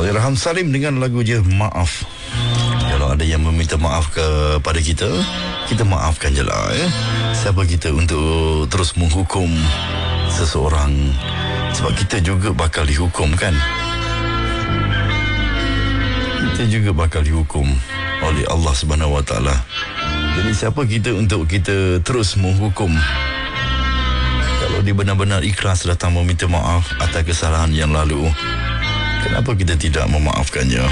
Allahyarham Salim dengan lagu je Maaf. Kalau ada yang meminta maaf kepada kita, kita maafkan je lah ya. Siapa kita untuk terus menghukum seseorang? Sebab kita juga bakal dihukum kan. Kita juga bakal dihukum oleh Allah Subhanahu Wa Taala. Jadi siapa kita untuk kita terus menghukum? Kalau dia benar-benar ikhlas datang meminta maaf atas kesalahan yang lalu, kenapa kita tidak memaafkannya?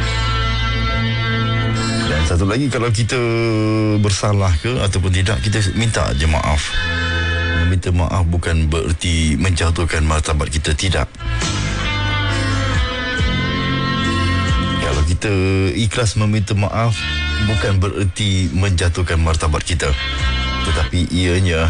Dan satu lagi, kalau kita bersalah ke ataupun tidak, kita minta je maaf. Meminta maaf bukan bererti menjatuhkan martabat kita, tidak. Kalau kita ikhlas meminta maaf, bukan bererti menjatuhkan martabat kita, tetapi ianya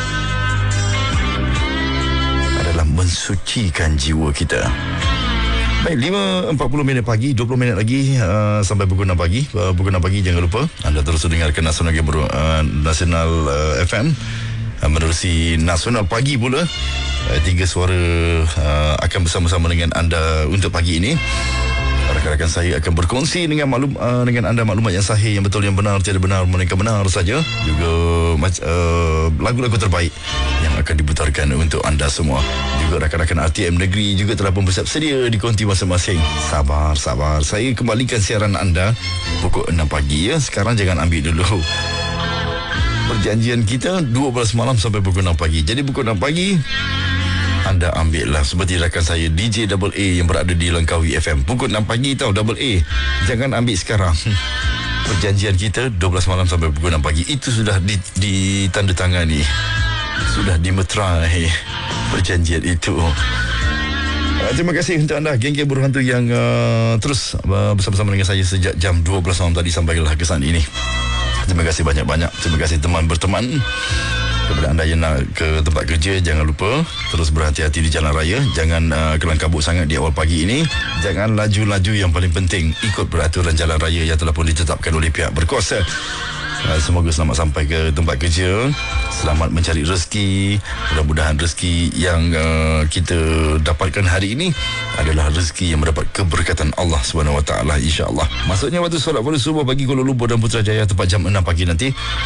adalah mensucikan jiwa kita. Baik, 5.40 pagi, 20 minit lagi sampai pukul 6 pagi. Pukul 6 pagi, jangan lupa anda terus dengarkan Nasional FM menerusi Nasional Pagi pula. Tiga suara akan bersama-sama dengan anda untuk pagi ini. Rakan-rakan saya akan berkongsi dengan anda maklumat yang sahih, yang betul, yang benar, tiada benar melainkan benar saja. Juga lagu-lagu terbaik yang akan diputarkan untuk anda semua. Juga rakan-rakan RTM Negeri juga telah pun bersiap sedia di konti masing-masing. Sabar. Saya kembalikan siaran anda pukul 6 pagi ya. Sekarang jangan ambil dulu. Perjanjian kita 12 malam sampai pukul 6 pagi. Jadi pukul 6 pagi anda ambil lah, seperti rakan saya DJ Double A yang berada di Langkawi FM. Pukul 6 pagi tau, Double A. Jangan ambil sekarang. Perjanjian kita 12 malam sampai pukul 6 pagi. Itu sudah ditandatangani, sudah dimeterai perjanjian itu. Terima kasih untuk anda, geng-geng buruh hantu yang terus bersama-sama dengan saya sejak jam 12 malam tadi sampailah ke saat ini. Terima kasih banyak-banyak. Terima kasih teman berteman. Kepada anda yang nak ke tempat kerja, jangan lupa terus berhati-hati di jalan raya. Jangan kelang kabut sangat di awal pagi ini. Jangan laju-laju, yang paling penting ikut peraturan jalan raya yang telah pun ditetapkan oleh pihak berkuasa. Semoga selamat sampai ke tempat kerja, selamat mencari rezeki. Mudah-mudahan rezeki yang kita dapatkan hari ini adalah rezeki yang mendapat keberkatan Allah SWT, insya-Allah. Maksudnya waktu solat fardu subuh bagi Kuala Lumpur dan Putrajaya tepat jam 6 pagi nanti.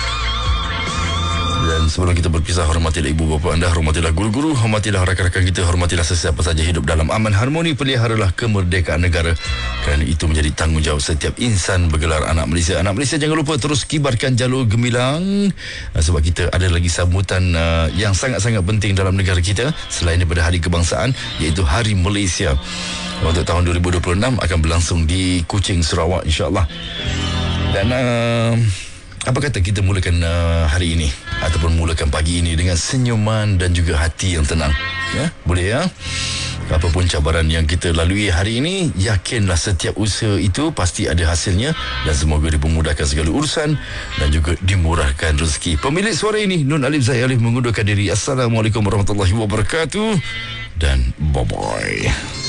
Dan sebelum kita berpisah, hormatilah ibu bapa anda, hormatilah guru-guru, hormatilah rakan-rakan kita, hormatilah sesiapa saja hidup dalam aman harmoni, peliharalah kemerdekaan negara, kerana itu menjadi tanggungjawab setiap insan bergelar anak Malaysia. Anak Malaysia, jangan lupa terus kibarkan jalur gemilang, sebab kita ada lagi sambutan yang sangat-sangat penting dalam negara kita selain daripada Hari Kebangsaan, iaitu Hari Malaysia. Untuk tahun 2026 akan berlangsung di Kuching, Sarawak, insya-Allah. Dan apa kata kita mulakan hari ini ataupun mulakan pagi ini dengan senyuman dan juga hati yang tenang, ya? Boleh ya? Apapun cabaran yang kita lalui hari ini, yakinlah setiap usaha itu pasti ada hasilnya, dan semoga dipermudahkan segala urusan dan juga dimurahkan rezeki. Pemilik suara ini Nun Alif Zahid Alif mengundurkan diri. Assalamualaikum warahmatullahi wabarakatuh dan bye-bye.